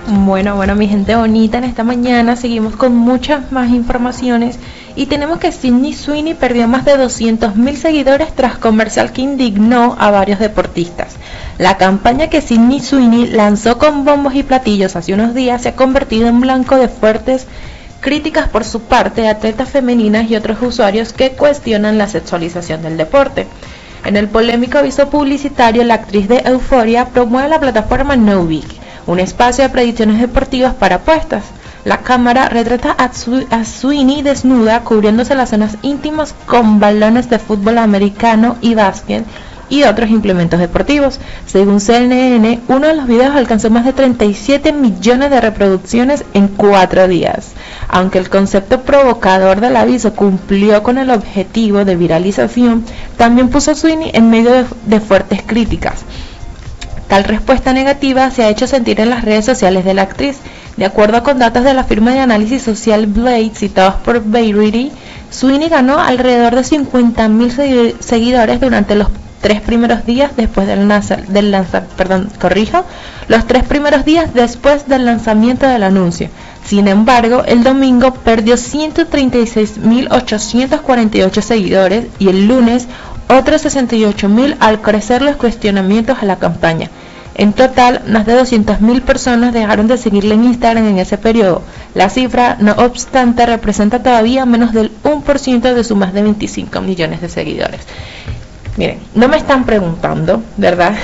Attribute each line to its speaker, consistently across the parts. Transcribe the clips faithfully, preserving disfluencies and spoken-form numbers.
Speaker 1: Bueno, bueno, mi gente bonita, en esta mañana seguimos con muchas más informaciones y tenemos que Sydney Sweeney perdió más de doscientos mil seguidores tras comercial que indignó a varios deportistas. La campaña que Sydney Sweeney lanzó con bombos y platillos hace unos días se ha convertido en blanco de fuertes críticas por su parte de atletas femeninas y otros usuarios que cuestionan la sexualización del deporte. En el polémico aviso publicitario, la actriz de Euphoria promueve la plataforma Novik, un espacio de predicciones deportivas para apuestas. La cámara retrata a, Su- a Sweeney desnuda, cubriéndose las zonas íntimas con balones de fútbol americano y básquet y otros implementos deportivos. Según C N N, uno de los videos alcanzó más de treinta y siete millones de reproducciones en cuatro días. Aunque el concepto provocador del aviso cumplió con el objetivo de viralización, también puso a Sweeney en medio de, de fuertes críticas. Tal respuesta negativa se ha hecho sentir en las redes sociales de la actriz. De acuerdo con datos de la firma de análisis social Blade, citados por Variety, Sweeney ganó alrededor de cincuenta mil seguidores durante los tres primeros días después del lanzamiento, del lanza, perdón, corrijo, los tres primeros días después del lanzamiento del anuncio. Sin embargo, el domingo perdió ciento treinta y seis mil ochocientos cuarenta y ocho seguidores y el lunes otros sesenta y ocho mil al crecer los cuestionamientos a la campaña. En total, más de doscientas mil personas dejaron de seguirle en Instagram en ese periodo. La cifra, no obstante, representa todavía menos del uno por ciento de sus más de veinticinco millones de seguidores. Miren, no me están preguntando, ¿verdad?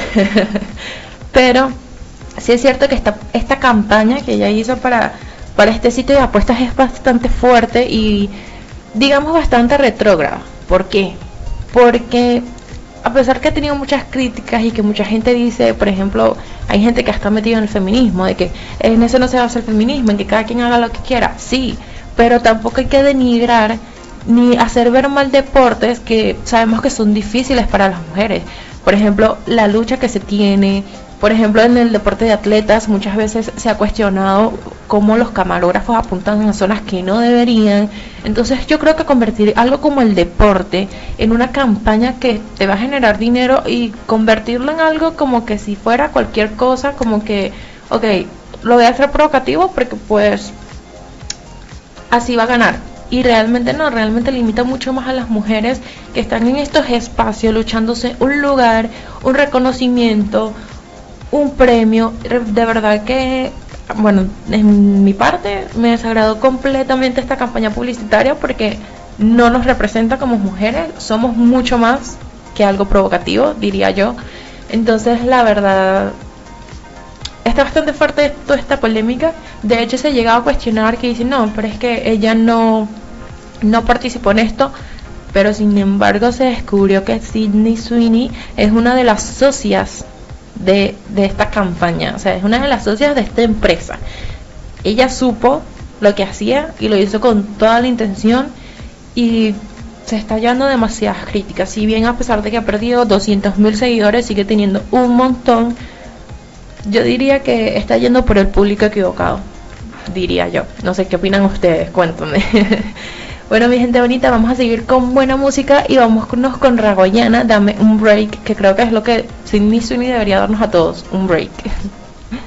Speaker 1: Pero sí es cierto que esta, esta campaña que ella hizo para, para este sitio de apuestas es bastante fuerte y, digamos, bastante retrógrada. ¿Por qué? Porque a pesar que ha tenido muchas críticas y que mucha gente dice, por ejemplo, hay gente que está metida en el feminismo, de que en eso no se basa el feminismo, en que cada quien haga lo que quiera, sí, pero tampoco hay que denigrar ni hacer ver mal deportes que sabemos que son difíciles para las mujeres. Por ejemplo, la lucha que se tiene, por ejemplo, en el deporte de atletas muchas veces se ha cuestionado cómo los camarógrafos apuntan en zonas que no deberían. Entonces yo creo que convertir algo como el deporte en una campaña que te va a generar dinero y convertirlo en algo como que si fuera cualquier cosa, como que, ok, lo voy a hacer provocativo porque pues así va a ganar. Y realmente no, realmente limita mucho más a las mujeres que están en estos espacios luchándose un lugar, un reconocimiento, un premio. De verdad que, bueno, en mi parte me desagradó completamente esta campaña publicitaria porque no nos representa como mujeres, somos mucho más que algo provocativo, diría yo. Entonces, la verdad, está bastante fuerte toda esta polémica. De hecho, se ha llegado a cuestionar que dicen, no, pero es que ella no, no participó en esto. Pero sin embargo se descubrió que Sydney Sweeney es una de las socias de, de esta campaña. O sea, es una de las socias de esta empresa. Ella supo lo que hacía y lo hizo con toda la intención y se está llevando demasiadas críticas. Si bien a pesar de que ha perdido doscientos mil seguidores, sigue teniendo un montón. Yo diría que está yendo por el público equivocado, diría yo. No sé qué opinan ustedes, cuéntame. Bueno, mi gente bonita, vamos a seguir con buena música y vámonos con Ragoyana, Dame un Break, que creo que es lo que Sydney Sweeney debería darnos a todos, un break.